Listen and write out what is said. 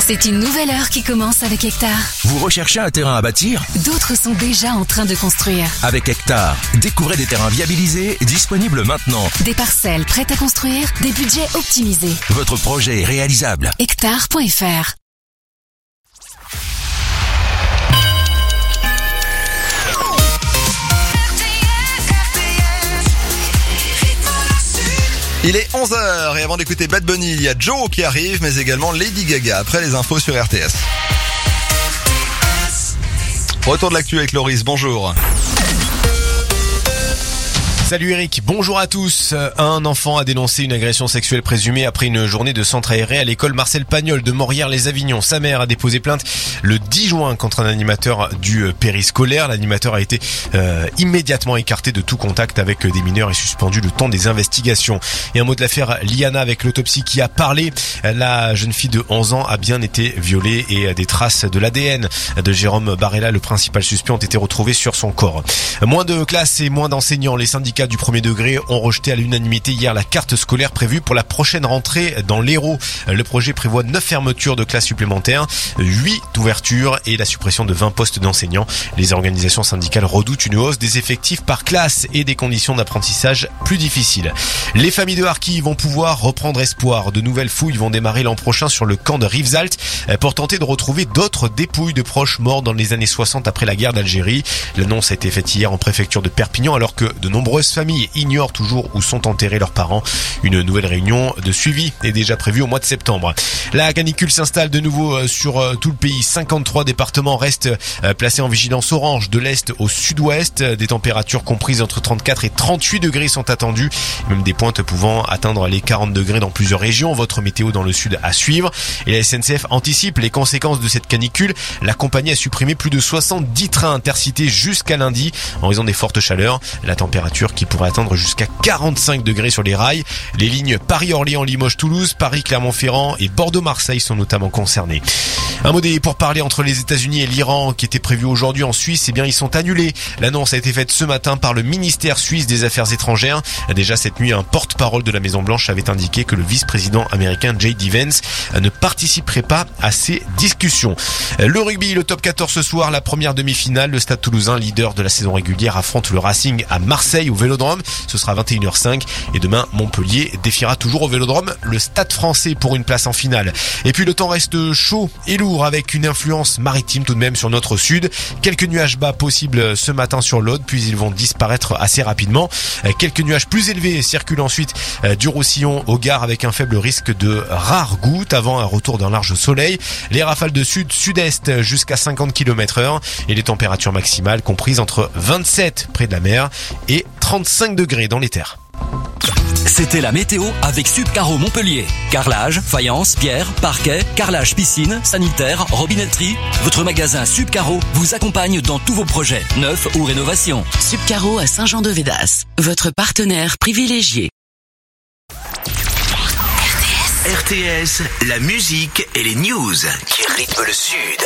C'est une nouvelle heure qui commence avec Hectare. Vous recherchez un terrain à bâtir ? D'autres sont déjà en train de construire. Avec Hectare, découvrez des terrains viabilisés, disponibles maintenant. Des parcelles prêtes à construire, des budgets optimisés. Votre projet est réalisable. Hectare.fr. Il est 11h et avant d'écouter Bad Bunny, il y a Joe qui arrive, mais également Lady Gaga. Après les infos sur RTS. Retour de l'actu avec Loris, bonjour. Salut Eric, bonjour à tous. Un enfant a dénoncé une agression sexuelle présumée après une journée de centre aéré à l'école Marcel Pagnol de Morières-les-Avignon. Sa mère a déposé plainte le 10 juin contre un animateur du périscolaire. L'animateur a été immédiatement écarté de tout contact avec des mineurs et suspendu le temps des investigations. Et un mot de l'affaire Liana avec l'autopsie qui a parlé. La jeune fille de 11 ans a bien été violée et des traces de l'ADN de Jérôme Barella, le principal suspect, ont été retrouvées sur son corps. Moins de classes et moins d'enseignants. Les syndicats du premier degré ont rejeté à l'unanimité hier la carte scolaire prévue pour la prochaine rentrée dans l'Hérault. Le projet prévoit 9 fermetures de classes supplémentaires, 8 ouvertures et la suppression de 20 postes d'enseignants. Les organisations syndicales redoutent une hausse des effectifs par classe et des conditions d'apprentissage plus difficiles. Les familles de harkis vont pouvoir reprendre espoir. De nouvelles fouilles vont démarrer l'an prochain sur le camp de Rivesaltes pour tenter de retrouver d'autres dépouilles de proches morts dans les années 60 après la guerre d'Algérie. L'annonce a été faite hier en préfecture de Perpignan alors que de nombreuses familles ignorent toujours où sont enterrés leurs parents. Une nouvelle réunion de suivi est déjà prévue au mois de septembre. La canicule s'installe de nouveau sur tout le pays. 53 départements restent placés en vigilance orange de l'est au sud-ouest. Des températures comprises entre 34 et 38 degrés sont attendues. Même des pointes pouvant atteindre les 40 degrés dans plusieurs régions. Votre météo dans le sud à suivre. Et la SNCF anticipe les conséquences de cette canicule. La compagnie a supprimé plus de 70 trains intercités jusqu'à lundi en raison des fortes chaleurs. La température qui pourrait atteindre jusqu'à 45 degrés sur les rails. Les lignes Paris-Orléans, Limoges-Toulouse, Paris-Clermont-Ferrand et Bordeaux-Marseille sont notamment concernées. Un mot des pourparlers entre les États-Unis et l'Iran qui était prévu aujourd'hui en Suisse, eh bien ils sont annulés. L'annonce a été faite ce matin par le ministère suisse des Affaires étrangères. Déjà cette nuit, un porte-parole de la Maison-Blanche avait indiqué que le vice-président américain J.D. Vance ne participerait pas à ces discussions. Le rugby, le top 14 ce soir, la première demi-finale. Le Stade Toulousain, leader de la saison régulière, affronte le Racing à Marseille au Vélodrome. Ce sera 21h05 et demain Montpellier défiera toujours au Vélodrome le Stade Français pour une place en finale. Et puis le temps reste chaud et lourd avec une influence maritime tout de même sur notre sud. Quelques nuages bas possibles ce matin sur l'Aude, puis ils vont disparaître assez rapidement. Quelques nuages plus élevés circulent ensuite du Roussillon au Gard avec un faible risque de rares gouttes avant un retour d'un large soleil. Les rafales de sud-sud-est jusqu'à 50 km/h et les températures maximales comprises entre 27 près de la mer et 35 degrés dans les terres. C'était la météo avec Subcaro Montpellier. Carrelage, faïence, pierre, parquet, carrelage piscine, sanitaire, robinetterie. Votre magasin Subcaro vous accompagne dans tous vos projets, neufs ou rénovations. Subcaro à Saint-Jean-de-Védas, votre partenaire privilégié. RTS, la musique et les news qui rythment le Sud.